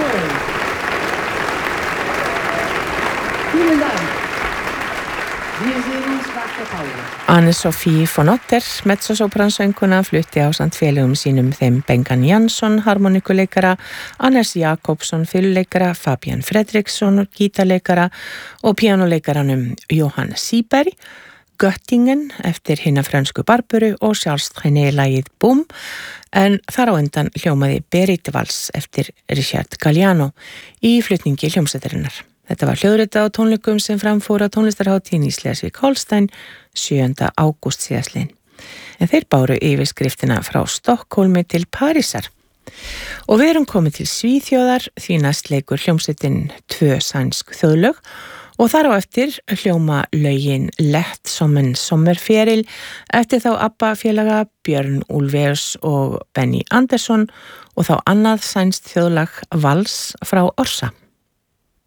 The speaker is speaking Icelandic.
schön. Vielen Dank. Wir sehen uns nach der Pause. Anne-Sophie von Otter, mezzosopransönguna, flutti ásamt félögum sínum þeim Bengan Jansson, harmonikuleikara, Anders Jakobsson, fiðluleikara, Fabian Fredriksson, gítarleikara og píanuleikaranum Johan Sieberg, Göttingen eftir hinna frönsku Barburu og sjálfstæni-lagið Boom, en þar á undan hljómaði Berit Vals eftir Richard Galliano í flutningi hljómsveitarinnar. Þetta var hljóðritað á tónleikum sem framfóra tónlistarhátíðin í Schleswig-Holstein 7. ágúst síðastliðinn. En þeir báru yfirskriftina frá Stokkólmi til Parísar. Og við erum komið til Svíþjóðar, því næst leikur hljómsveitin 2 sænsk þjóðlög og þar á eftir hljóma lögin Lett som en sommerferil eftir þá ABBA-félaga Björn Ulvaeus og Benny Andersson og þá annað sænskt þjóðlag Vals frá Orsa.